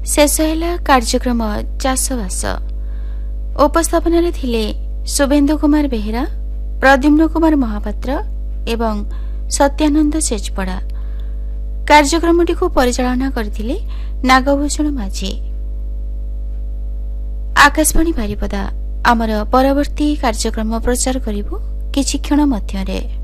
शेष है कार्यक्रम चाषबास। उपस्थापन थिले शुभेन्दु कुमार बेहेरा, प्रद्युम्न कुमार महापात्र एवं सत्यानंद चेचपड़ा। कार्यक्रमटी को परिचालना करथिले नागभूषण माझी। आकाशवाणी बारिपदा आमर परवर्ती कार्यक्रम प्रचार करिबु किछि क्षण मध्यरे।